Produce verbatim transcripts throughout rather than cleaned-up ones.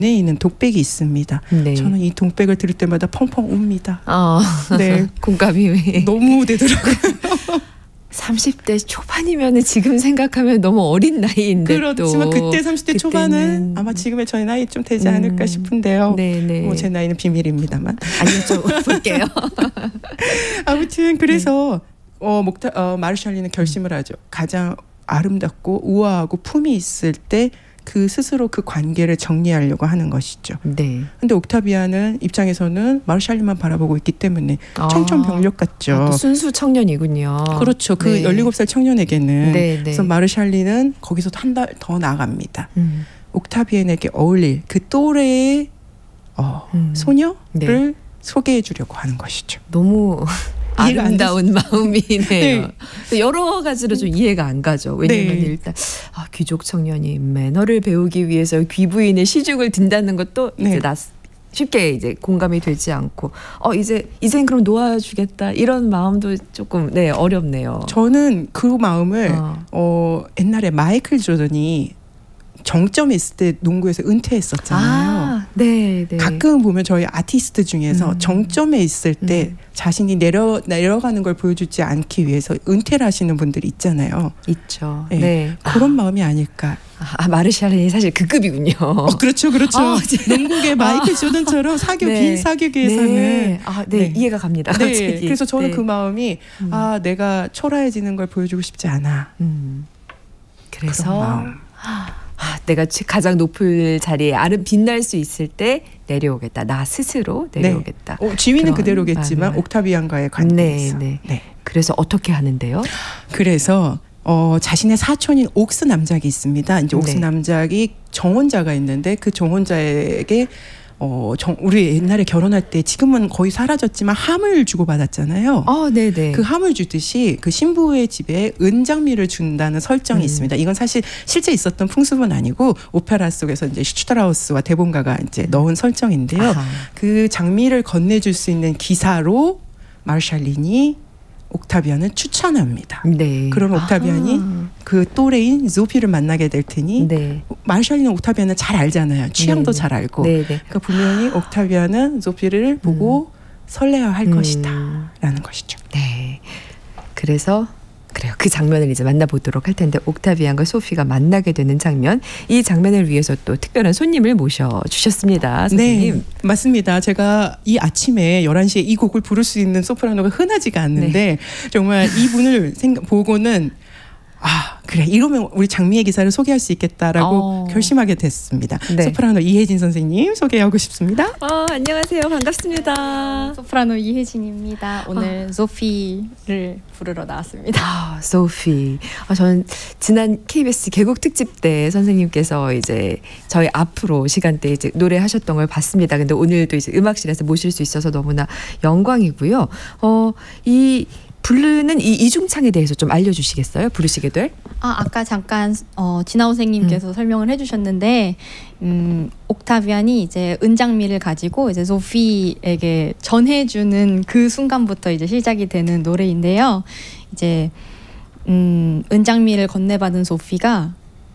에 있는 독백이 있습니다. 네. 저는 이 독백을 들을 때마다 펑펑 웁니다. 어, 네, 공감이 너무 되더라고요. 삼십 대 초반이면 지금 생각하면 너무 어린 나이인데 그렇지만 또 그때 삼십 대 초반은 아마 지금의 저의 나이 좀 되지 않을까 음, 싶은데요. 네네. 뭐 제 나이는 비밀입니다만. 아니요, 볼게요. 아무튼 그래서 네. 어, 목타, 어, 마르샬리는 결심을 하죠. 가장 아름답고 우아하고 품이 있을 때 그 스스로 그 관계를 정리하려고 하는 것이죠. 네. 근데 옥타비아는 입장에서는 마르샬리만 바라보고 있기 때문에 아, 청천벽력 같죠. 아, 또 순수 청년이군요. 그렇죠. 그 네. 열일곱 살 청년에게는. 네, 네. 그래서 마르샬리는 거기서 한 달 더 나아갑니다. 음. 옥타비아에게 어울릴 그 또래의 어, 음. 소녀를 네. 소개해 주려고 하는 것이죠. 너무 아름다운 마음이네요. 네. 여러 가지로 좀 이해가 안 가죠. 왜냐하면 네. 일단 아, 귀족 청년이 매너를 배우기 위해서 귀부인의 시중을 든다는 것도 네. 이제 나 쉽게 이제 공감이 되지 않고 어 이제 이젠 그럼 놓아주겠다 이런 마음도 조금 네 어렵네요. 저는 그 마음을 어, 어 옛날에 마이클 조던이 정점에 있을 때 농구에서 은퇴했었잖아요. 아, 네, 네. 가끔 보면 저희 아티스트 중에서 음. 정점에 있을 때 음. 자신이 내려 내려가는 걸 보여주지 않기 위해서 은퇴를 하시는 분들이 있잖아요. 있죠. 네, 네. 그런 아. 마음이 아닐까. 아, 마르샬이 사실 그 급이군요. 어, 그렇죠, 그렇죠. 어, 농구계 마이클 조던처럼 사교 네. 긴 사교계에서는 네. 아, 네. 네, 이해가 갑니다. 네, 그래서 저는 네. 그 마음이 음. 아, 내가 초라해지는 걸 보여주고 싶지 않아. 음. 그래서. 아, 내가 가장 높은 자리에 아름 빛날 수 있을 때 내려오겠다. 나 스스로 내려오겠다. 네. 어, 지위는 그대로겠지만 마음을. 옥타비안과의 관계에서. 네, 네. 네. 그래서 어떻게 하는데요? 그래서 어, 자신의 사촌인 옥스 남작이 있습니다. 이제 옥스 네. 남작이 정혼자가 있는데 그 정혼자에게 어, 정, 우리 옛날에 결혼할 때 지금은 거의 사라졌지만 함을 주고받았잖아요. 어, 네네. 그 함을 주듯이 그 신부의 집에 은장미를 준다는 설정이 음. 있습니다. 이건 사실 실제 있었던 풍습은 아니고 오페라 속에서 이제 슈트라우스와 대본가가 이제 넣은 설정인데요. 아하. 그 장미를 건네줄 수 있는 기사로 마르샬린이 옥타비안을 추천합니다. 네. 그럼 옥타비안이 아하. 그 또래인 조피를 만나게 될 테니 네. 마르샬리는 옥타비안을 잘 알잖아요. 취향도 네네. 잘 알고. 네네. 그러니까 분명히 옥타비안은 조피를 보고 음. 설레어할 음. 것이다 라는 것이죠. 네. 그래서 그래요. 그 장면을 이제 만나보도록 할 텐데 옥타비안과 소피가 만나게 되는 장면. 이 장면을 위해서 또 특별한 손님을 모셔주셨습니다. 선생님. 네. 맞습니다. 제가 이 아침에 열한 시에 이 곡을 부를 수 있는 소프라노가 흔하지가 않는데 네. 정말 이분을 생각, 보고는 아 그래 이러면 우리 장미의 기사를 소개할 수 있겠다라고 어. 결심하게 됐습니다. 네. 소프라노 이혜진 선생님 소개하고 싶습니다. 어, 안녕하세요. 반갑습니다. 소프라노 이혜진입니다. 오늘 어. 소피를 부르러 나왔습니다. 아, 소피. 아, 저는 지난 케이비에스 개국 특집 때 선생님께서 이제 저희 앞으로 시간대 이제 노래하셨던 걸 봤습니다. 근데 오늘도 이제 음악실에서 모실 수 있어서 너무나 영광이고요. 어, 이 부르는 이 이중창에 대해서 좀 알려주시겠어요? 부르시게 될? 아, 아까 잠깐 어, 진아오 선생님께서 음. 설명을 해주셨는데 음, 옥타비안이 이제 은장미를 가지고 이제 소피에게 전해주는 그 순간부터 이제 시작이 되는 노래인데요. 이제 음, 은장미를 건네받은 소피가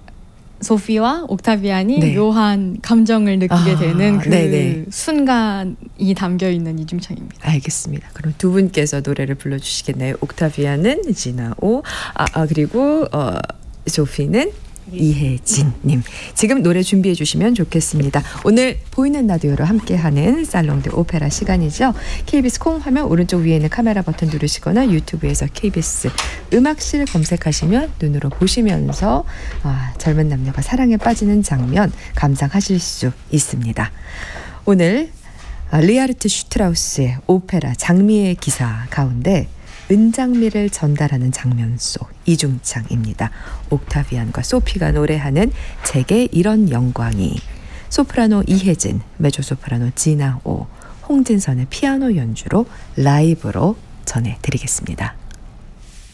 소피와 옥타비안이 네. 묘한 감정을 느끼게 아, 되는 그 네네. 순간이 담겨있는 이중창입니다. 알겠습니다. 그럼 두 분께서 노래를 불러주시겠나요? 옥타비안은 진아오, 아, 아 그리고 어, 소피는 이혜진님. 지금 노래 준비해 주시면 좋겠습니다. 오늘 보이는 라디오로 함께하는 살롱드 오페라 시간이죠. 케이비에스 콩 화면 오른쪽 위에 있는 카메라 버튼 누르시거나 유튜브에서 케이비에스 음악실 검색하시면 눈으로 보시면서 아, 젊은 남녀가 사랑에 빠지는 장면 감상하실 수 있습니다. 오늘 리하르트 슈트라우스의 오페라 장미의 기사 가운데 은장미를 전달하는 장면 속 이중창입니다. 옥타비안과 소피가 노래하는 제게 이런 영광이. 소프라노 이혜진, 메조소프라노 진아오, 홍진선의 피아노 연주로 라이브로 전해드리겠습니다.